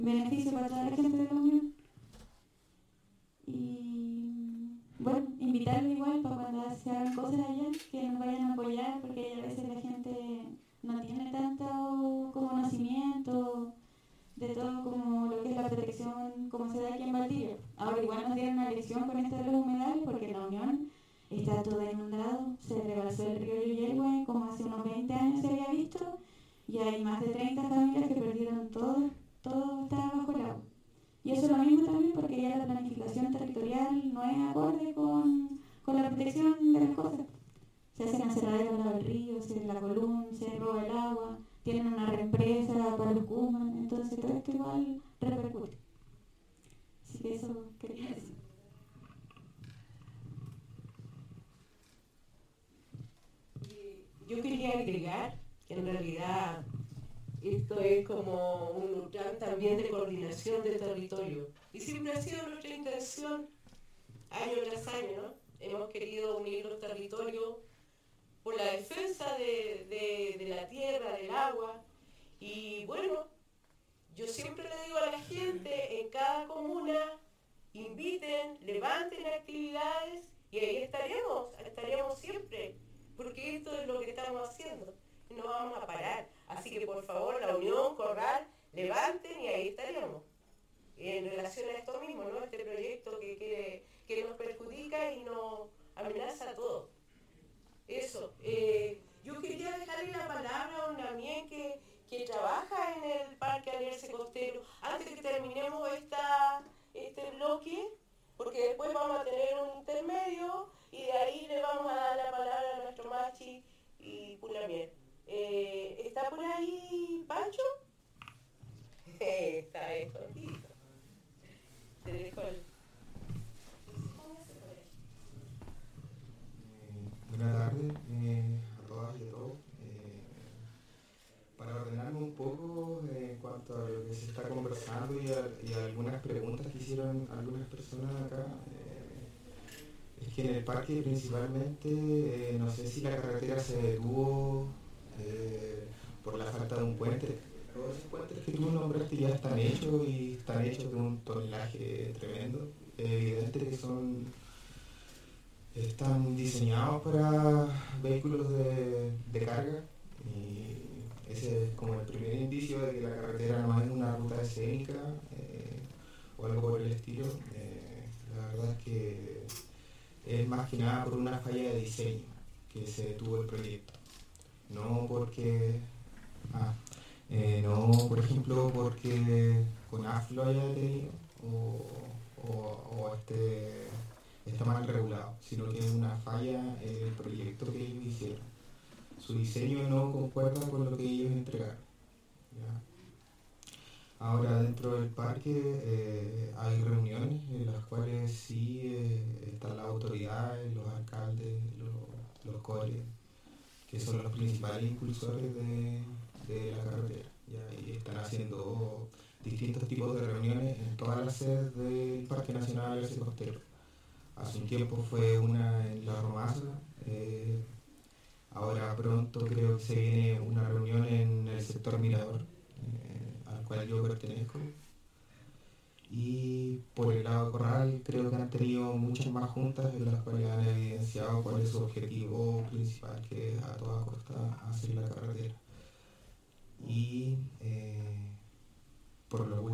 beneficio para toda la gente de la Unión. Y bueno, invitarlo igual para cuando se hagan cosas allá, que nos vayan a apoyar, porque a veces la gente no tiene tanto como conocimiento de todo como lo que es la protección, como se da aquí en Valdivia. Ahora igual nos dieron una lección con esto de los humedales, porque en la Unión está todo inundado, se rebalsó el río Yuyelhue como hace unos 20 años se había visto, y hay más de 30 familias que perdieron todo está bajo el agua. Y eso es lo mismo también porque ya la planificación territorial no es acorde con la protección de las cosas. Se hacen aserraderos al lado del río, se la columna, se roba el agua, tienen una represa para los Kuman, entonces todo esto igual repercute. Así que eso quería decir. Yo quería agregar que en realidad esto es como un plan también de coordinación de territorio. Y siempre ha sido nuestra intención, año tras año, ¿no? Hemos querido unir los territorios por la defensa de la tierra, del agua. Y bueno, yo siempre le digo a la gente, en cada comuna, inviten, levanten actividades y ahí estaremos siempre, porque esto es lo que estamos haciendo y no vamos a parar. Así que por favor, la Unión, Corral, levanten y ahí estaremos. En relación a esto mismo, ¿no? Este proyecto que nos perjudica y nos amenaza a todos. Eso. Yo quería dejarle la palabra a un Damien que trabaja en el Parque Alerce Costero. Antes que terminemos este bloque, porque después vamos a tener un intermedio y de ahí le vamos a dar la palabra a nuestro Machi y Pulamier. ¿Está por ahí Pancho? Está escondido. Te dejo el... Buenas tardes a todas y a todos. Para ordenarme un poco en cuanto a lo que se está conversando y a algunas preguntas que hicieron algunas personas acá, es que en el parque principalmente, no sé si la carretera se detuvo por la falta de un puente. Todos esos puentes que tú nombraste ya están hechos y están hechos de un tonelaje tremendo. Es evidente que están diseñados para vehículos de carga y ese es como el primer indicio de que la carretera no es una ruta escénica o algo por el estilo. La verdad es que es más que nada por una falla de diseño que se detuvo el proyecto. No porque... no, por ejemplo, porque CONAF lo haya detenido o está mal regulado, sino que es una falla en el proyecto que ellos hicieron. Su diseño no concuerda con lo que ellos entregaron. ¿Ya? Ahora dentro del parque hay reuniones en las cuales sí están las autoridades, los alcaldes, los CORE, que son los principales impulsores de la carretera, ¿ya? Y están haciendo distintos tipos de reuniones en todas las sedes del Parque Nacional Alerce Costero. Hace un tiempo fue una en La Romasa, ahora pronto creo que se viene una reunión en el sector Mirador, al cual yo pertenezco. Y por el lado Corral creo que han tenido muchas más juntas en las cuales han evidenciado cuál es su objetivo principal, que es a toda costa hacer la carretera. Y por lo